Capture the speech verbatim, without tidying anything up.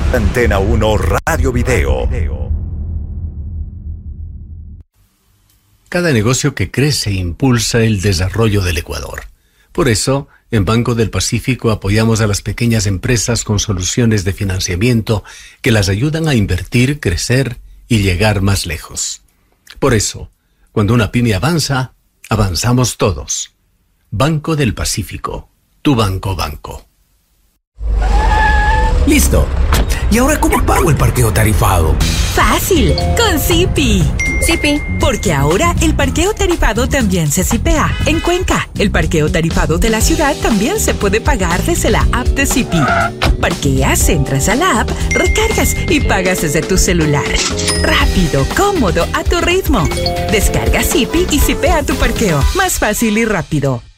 Antena uno Radio Video. Cada negocio que crece impulsa el desarrollo del Ecuador. Por eso, en Banco del Pacífico apoyamos a las pequeñas empresas con soluciones de financiamiento que las ayudan a invertir, crecer y llegar más lejos. Por eso, cuando una pyme avanza, avanzamos todos. Banco del Pacífico, tu banco banco. Listo. ¿Y ahora cómo pago el parqueo tarifado? Fácil, con Zipi. Zipi. Porque ahora el parqueo tarifado también se zipea en Cuenca. El parqueo tarifado de la ciudad también se puede pagar desde la app de Zipi. Parqueas, entras a la app, recargas y pagas desde tu celular. Rápido, cómodo, a tu ritmo. Descarga Zipi y zipea tu parqueo. Más fácil y rápido.